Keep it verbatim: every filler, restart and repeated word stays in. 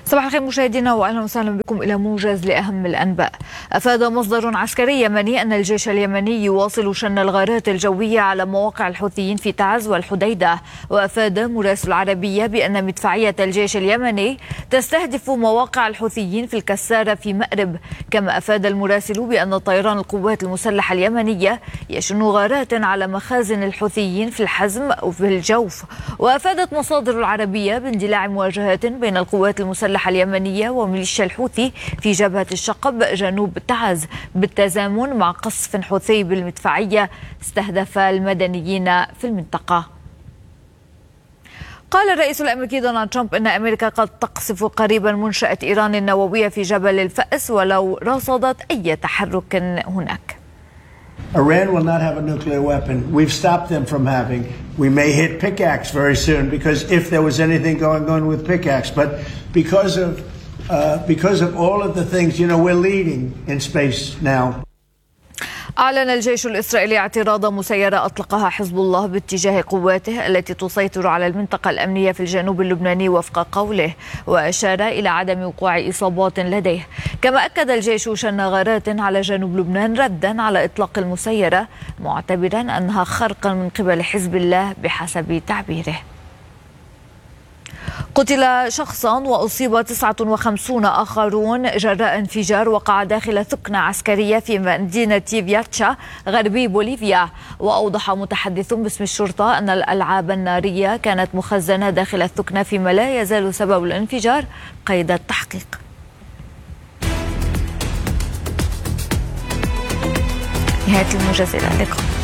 صباح الخير مشاهدينا واهلا وسهلا بكم الى موجز لاهم الانباء. افاد مصدر عسكري يمني ان الجيش اليمني يواصل شن الغارات الجويه على مواقع الحوثيين في تعز والحديده. وافاد مراسل العربيه بان مدفعيه الجيش اليمني تستهدف مواقع الحوثيين في الكساره في مأرب. كما افاد المراسل بان طيران القوات المسلحه اليمنيه يشن غارات على مخازن الحوثيين في الحزم وفي الجوف. وافادت مصادر العربيه باندلاع مواجهات بين القوات المسلحه اليمنية وميليشيا الحوثي في جبهة الشقب جنوب تعز بالتزامن مع قصف حوثي بالمدفعية استهدف المدنيين في المنطقة. قال الرئيس الأمريكي دونالد ترامب أن أمريكا قد تقصف قريبا منشأة إيران النووية في جبل الفأس ولو رصدت أي تحرك هناك. Iran will not have a nuclear weapon. We've stopped them from having. We may hit pickaxe very soon because if there was anything going on with pickaxe, but because of uh, because of all of the things, you know, we're leading in space now. أعلن الجيش الإسرائيلي اعتراض مسيرة أطلقها حزب الله باتجاه قواته التي تسيطر على المنطقة الأمنية في الجنوب اللبناني وفق قوله، وأشار إلى عدم وقوع إصابات لديه. كما أكد الجيش شن غارات على جنوب لبنان ردا على إطلاق المسيرة، معتبرا أنها خرقا من قبل حزب الله بحسب تعبيره. قتل شخصا وأصيب تسعة وخمسين آخرون جراء انفجار وقع داخل ثكنة عسكرية في مدينة فياتشا غربي بوليفيا. وأوضح متحدث باسم الشرطة أن الألعاب النارية كانت مخزنة داخل الثكنة فيما لا يزال سبب الانفجار قيد التحقيق. نهاية الموجز، إلى اللقاء.